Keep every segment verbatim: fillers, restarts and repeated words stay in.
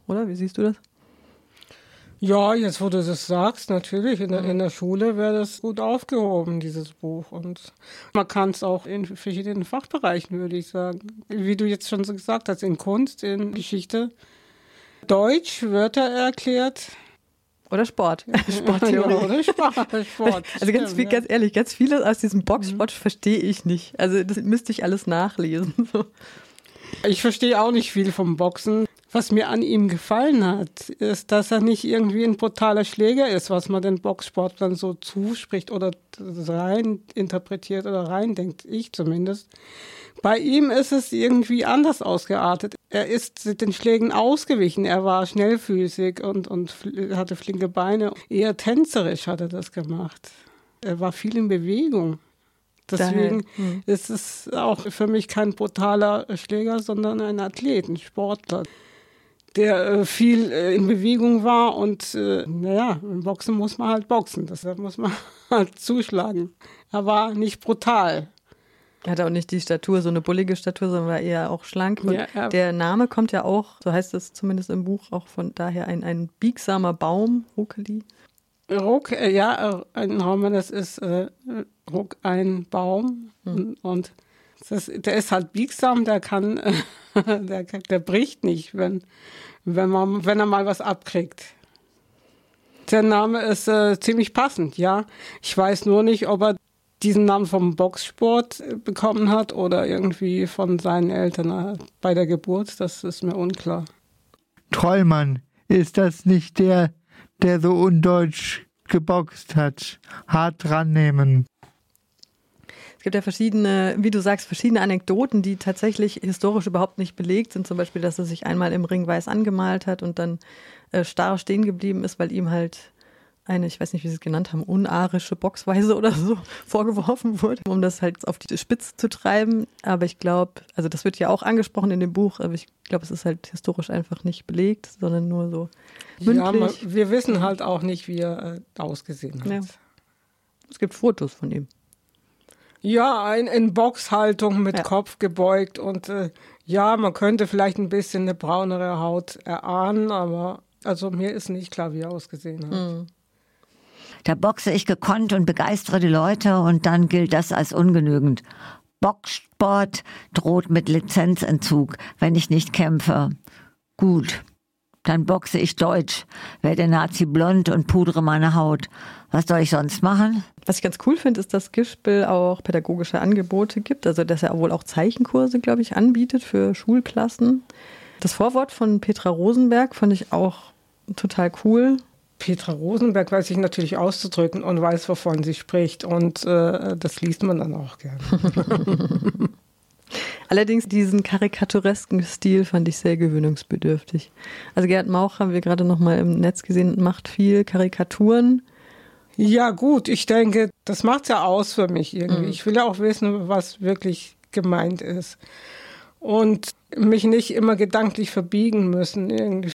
oder? Wie siehst du das? Ja, jetzt wo du das sagst, natürlich, in der, in der Schule wäre das gut aufgehoben, dieses Buch. Und man kann es auch in verschiedenen Fachbereichen, würde ich sagen. Wie du jetzt schon so gesagt hast, in Kunst, in Geschichte, Deutsch, Wörter erklärt. Oder Sport. Sporttheorie. Ja, oder Sport. Sport. Also ganz, viel, ganz ehrlich, ganz vieles aus diesem Boxsport mhm. verstehe ich nicht. Also das müsste ich alles nachlesen. So. Ich verstehe auch nicht viel vom Boxen. Was mir an ihm gefallen hat, ist, dass er nicht irgendwie ein brutaler Schläger ist, was man den Boxsportlern so zuspricht oder rein interpretiert oder rein denkt, ich zumindest. Bei ihm ist es irgendwie anders ausgeartet. Er ist den Schlägen ausgewichen, er war schnellfüßig und, und hatte flinke Beine. Eher tänzerisch hat er das gemacht. Er war viel in Bewegung. Deswegen hm. ist es auch für mich kein brutaler Schläger, sondern ein Athlet, ein Sportler, der äh, viel äh, in Bewegung war. Und äh, naja, im Boxen muss man halt boxen, deshalb muss man halt zuschlagen. Er war nicht brutal. Er hatte auch nicht die Statur, so eine bullige Statur, sondern war eher auch schlank. Und ja, ja. Der Name kommt ja auch, so heißt es zumindest im Buch, auch von daher ein, ein biegsamer Baum, Ruckeli. Ruck, äh, ja, ein Roman, das ist äh, Ruck, ein Baum. Hm. Und das, der ist halt biegsam, der kann, äh, der, der bricht nicht, wenn, wenn, man, wenn er mal was abkriegt. Der Name ist äh, ziemlich passend, ja. Ich weiß nur nicht, ob er diesen Namen vom Boxsport bekommen hat oder irgendwie von seinen Eltern bei der Geburt, das ist mir unklar. Trollmann, ist das nicht der, der so undeutsch geboxt hat? Hart dran nehmen. Es gibt ja verschiedene, wie du sagst, verschiedene Anekdoten, die tatsächlich historisch überhaupt nicht belegt sind. Zum Beispiel, dass er sich einmal im Ring weiß angemalt hat und dann äh, starr stehen geblieben ist, weil ihm halt eine, ich weiß nicht, wie sie es genannt haben, unarische Boxweise oder so vorgeworfen wurde, um das halt auf die Spitze zu treiben. Aber ich glaube, also das wird ja auch angesprochen in dem Buch, aber ich glaube, es ist halt historisch einfach nicht belegt, sondern nur so mündlich. Ja, man, wir wissen halt auch nicht, wie er äh, ausgesehen hat. Ja. Es gibt Fotos von ihm. Ja, ein, in Boxhaltung mit ja. Kopf gebeugt und äh, ja, man könnte vielleicht ein bisschen eine braunere Haut erahnen, aber also mir ist nicht klar, wie er ausgesehen hat. Mhm. Da boxe ich gekonnt und begeistere die Leute und dann gilt das als ungenügend. Boxsport droht mit Lizenzentzug, wenn ich nicht kämpfe. Gut, dann boxe ich deutsch, werde Nazi blond und pudere meine Haut. Was soll ich sonst machen? Was ich ganz cool finde, ist, dass Gischbel auch pädagogische Angebote gibt, also dass er wohl auch Zeichenkurse, glaube ich, anbietet für Schulklassen. Das Vorwort von Petra Rosenberg fand ich auch total cool. Petra Rosenberg weiß sich natürlich auszudrücken und weiß, wovon sie spricht. Und äh, das liest man dann auch gerne. Allerdings diesen karikaturesken Stil fand ich sehr gewöhnungsbedürftig. Also Gerd Mauch haben wir gerade noch mal im Netz gesehen, macht viel Karikaturen. Ja gut, ich denke, das macht's ja aus für mich irgendwie. Mhm. Ich will ja auch wissen, was wirklich gemeint ist. Und mich nicht immer gedanklich verbiegen müssen irgendwie.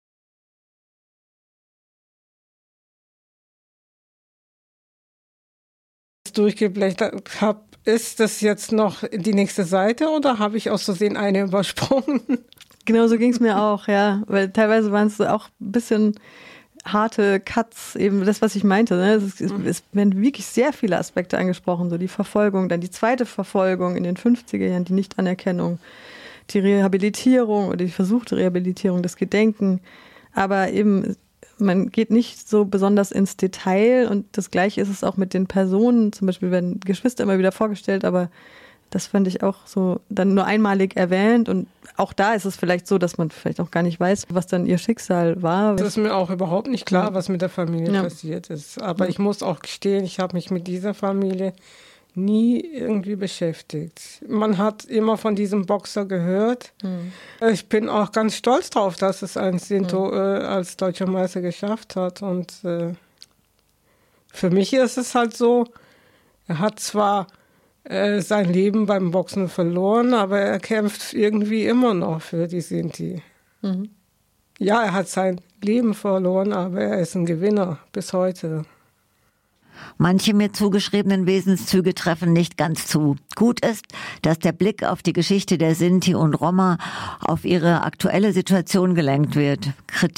Durchgeblättert habe, ist das jetzt noch die nächste Seite oder habe ich aus Versehen eine übersprungen? Genau so ging es mir auch, ja. Weil teilweise waren es auch ein bisschen harte Cuts, eben das, was ich meinte. Ne? Es, es, es werden wirklich sehr viele Aspekte angesprochen, so die Verfolgung, dann die zweite Verfolgung in den fünfziger Jahren, die Nichtanerkennung, die Rehabilitierung oder die versuchte Rehabilitierung, das Gedenken. Aber eben man geht nicht so besonders ins Detail und das Gleiche ist es auch mit den Personen. Zum Beispiel werden Geschwister immer wieder vorgestellt, aber das fand ich auch so dann nur einmalig erwähnt und auch da ist es vielleicht so, dass man vielleicht auch gar nicht weiß, was dann ihr Schicksal war. Das ist mir auch überhaupt nicht klar, was mit der Familie ja. passiert ist. Aber ja. ich muss auch gestehen, ich habe mich mit dieser Familie nie irgendwie beschäftigt. Man hat immer von diesem Boxer gehört. Mhm. Ich bin auch ganz stolz drauf, dass es ein Sinto mhm. äh, als deutscher Meister geschafft hat. Und äh, für mich ist es halt so, er hat zwar äh, sein Leben beim Boxen verloren, aber er kämpft irgendwie immer noch für die Sinti. Mhm. Ja, er hat sein Leben verloren, aber er ist ein Gewinner bis heute. Manche mir zugeschriebenen Wesenszüge treffen nicht ganz zu. Gut ist, dass der Blick auf die Geschichte der Sinti und Roma auf ihre aktuelle Situation gelenkt wird. Kritik